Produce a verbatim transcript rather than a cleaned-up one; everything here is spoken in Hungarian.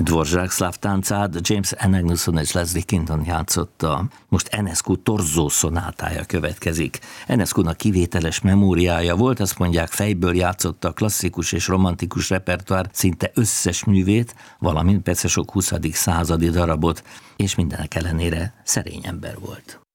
Dvorak szlávtáncát James Anagnuson és Leslie Kinton játszotta. Most Enescu Torzó szonátája következik. Enescunak kivételes memóriája volt, azt mondják, fejből játszotta a klasszikus és romantikus repertoár szinte összes művét, valamint persze sok huszadik századi darabot, és mindenek ellenére szerény ember volt.